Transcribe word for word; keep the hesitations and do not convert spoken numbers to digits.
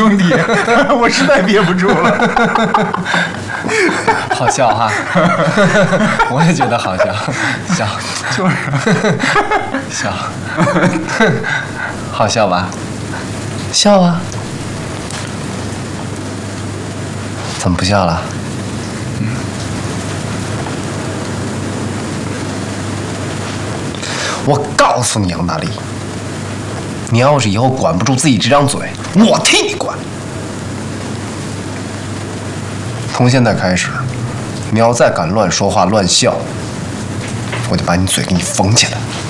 兄弟，我实在憋不住了。 好笑哈，我也觉得好笑，笑就是笑，好笑吧？笑啊！怎么不笑了？嗯。我告诉你，杨大力，你要是以后管不住自己这张嘴，我替你管。从现在开始，你要再敢乱说话、乱笑，我就把你嘴给你缝起来。